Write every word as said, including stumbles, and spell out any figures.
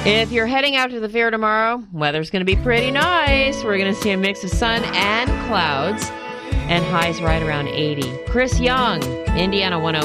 If you're heading out to the fair tomorrow, weather's going to be pretty nice. We're going to see a mix of sun and clouds, and highs right around eighty. Chris Young, Indiana one oh